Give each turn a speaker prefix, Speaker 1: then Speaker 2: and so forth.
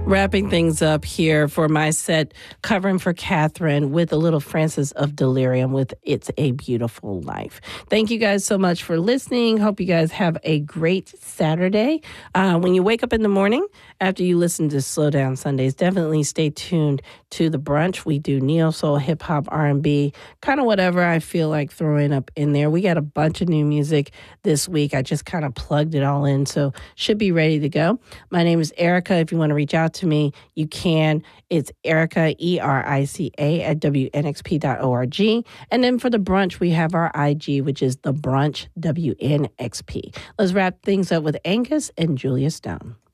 Speaker 1: Wrapping things up here for my set, covering for Catherine with a little Francis of Delirium with It's a Beautiful Life. Thank you guys so much for listening. Hope you guys have a great Saturday. When you wake up in the morning, after you listen to Slow Down Sundays, definitely stay tuned to the brunch. We do neo soul, hip hop, R&B, kind of whatever I feel like throwing up in there. We got a bunch of new music this week. I just kind of plugged it all in, so should be ready to go. My name is Erica. If you want to reach out to me, you can. It's Erica, ERICA, at WNXP.org. And then for the brunch, we have our IG, which is The Brunch WNXP. Let's wrap things up with Angus and Julia Stone.